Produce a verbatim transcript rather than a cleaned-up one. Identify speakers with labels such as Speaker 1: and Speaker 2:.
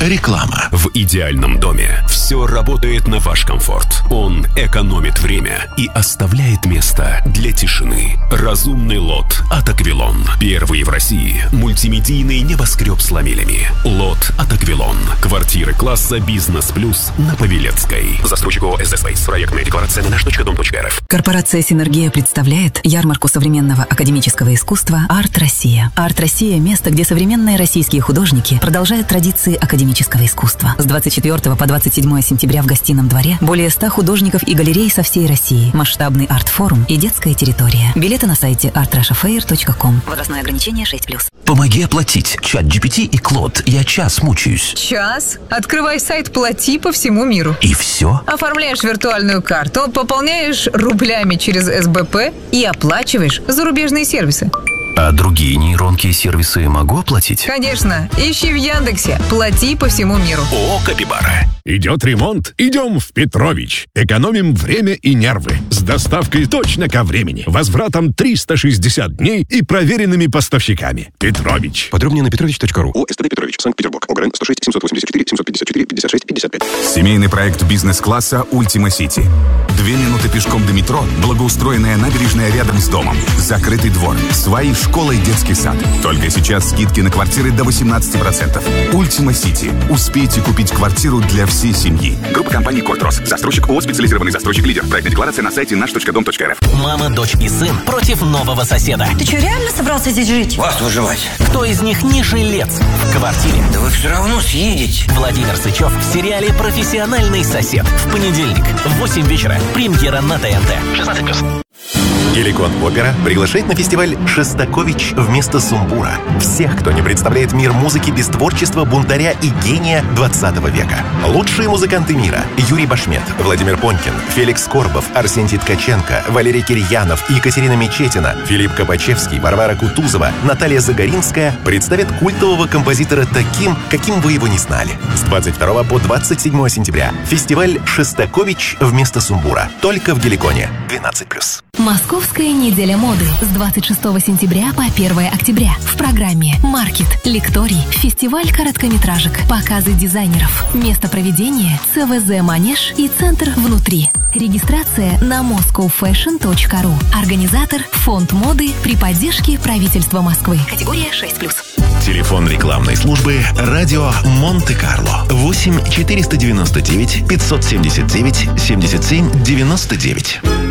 Speaker 1: Реклама.
Speaker 2: В идеальном доме все работает на ваш комфорт. Он экономит время и оставляет место для тишины. Разумный лот от Аквилон. Первый в России мультимедийный небоскреб с ламелями. Лот от Аквилон. Квартиры класса «Бизнес Плюс» на Павелецкой. Застройщик ООО «эс дэ Space». Проектная декларация на наш точка дом точка эр эф.
Speaker 3: Корпорация «Синергия» представляет ярмарку современного академического искусства «Арт Россия». «Арт Россия» — место, где современные российские художники продолжают традиции академического искусства. С двадцать четвёртого по двадцать седьмое сентября в Гостином дворе более ста художников и галерей со всей России, масштабный арт-форум и детская территория. Билеты на сайте арт раша фэйр точка ком. Возрастное ограничение шесть плюс.
Speaker 1: Помоги оплатить. Чат джи пи ти и Клод. Я час мучаюсь.
Speaker 4: Час? Открывай сайт «Плати» по всему миру.
Speaker 1: И все?
Speaker 4: Оформляешь виртуальную карту, пополняешь рублями через эс бэ пэ и оплачиваешь зарубежные сервисы.
Speaker 1: А другие нейронки и сервисы могу оплатить?
Speaker 4: Конечно. Ищи в Яндексе. «Плати» по всему миру.
Speaker 1: О, Капибара.
Speaker 5: Идет ремонт? Идем в Петрович. Экономим время и нервы. С доставкой точно ко времени. Возвратом триста шестьдесят дней и проверенными поставщиками. Петрович.
Speaker 6: Подробнее на петрович точка ру.
Speaker 7: ОСТ Петрович, Санкт-Петербург. ОГРН сто шесть семьсот восемьдесят четыре семьсот пятьдесят четыре пятьдесят шесть пятьдесят пять.
Speaker 8: Семейный проект бизнес-класса «Ультима Сити». Две минуты пешком до метро, благоустроенная набережная рядом с домом, закрытый двор, свои школа и детский сад. Только сейчас скидки на квартиры до восемнадцати процентов. «Ультима Сити». Успейте купить квартиру для всей семьи.
Speaker 9: Группа компаний «Кортрос». Застройщик ООО «Специализированный застройщик Лидер». Проектная декларация на сайте наш точка дом точка эр эф.
Speaker 10: Мама, дочь и сын против нового соседа.
Speaker 11: Ты что, реально собрался здесь жить?
Speaker 10: Вас выживать. Кто из них не жилец в квартире?
Speaker 11: Да вы все равно съедете.
Speaker 10: Владимир Сычев в сериале «Профессиональный сосед». В понедельник в восемь вечера. Премьера на тэ эн тэ. шестнадцать плюс.
Speaker 12: Геликон Опера приглашает на фестиваль «Шостакович вместо сумбура». Всех, кто не представляет мир музыки без творчества бунтаря и гения двадцатого века. Лучшие музыканты мира — Юрий Башмет, Владимир Понькин, Феликс Корбов, Арсентий Ткаченко, Валерий Кирьянов, Екатерина Мечетина, Филипп Копачевский, Варвара Кутузова, Наталья Загоринская представят культового композитора таким, каким вы его не знали. С двадцать второго по двадцать седьмое сентября. Фестиваль «Шостакович вместо сумбура». Только в Геликоне. двенадцать плюс.
Speaker 13: Московская неделя моды с двадцать шестого сентября по первое октября. В программе маркет, лекторий, фестиваль короткометражек, показы дизайнеров, место проведения — цэ вэ зэ Манеж и центр внутри. Регистрация на москоу фэшн точка ру. Организатор — Фонд моды при поддержке правительства Москвы. Категория шесть плюс.
Speaker 1: Телефон рекламной службы «Радио Монте-Карло». восемь четыреста девяносто девять пятьсот семьдесят девять семьдесят семь девяносто девять.